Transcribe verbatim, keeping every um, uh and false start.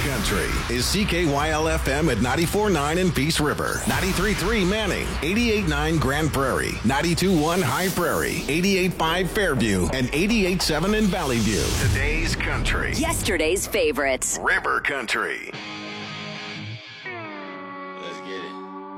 Country is C K Y L F M at ninety-four point nine in Peace River, ninety-three point three Manning, eighty-eight point nine Grand Prairie, ninety-two point one High Prairie, eighty-eight point five Fairview, and eighty-eight point seven in Valley View. Today's country. Yesterday's favorites. River Country.